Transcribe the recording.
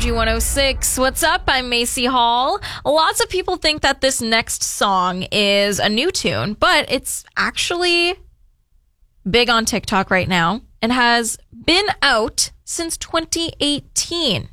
Energy 106. What's up? I'm Macy Hall. Lots of people think that this next song is a new tune, but it's actually big on TikTok right now and has been out since 2018.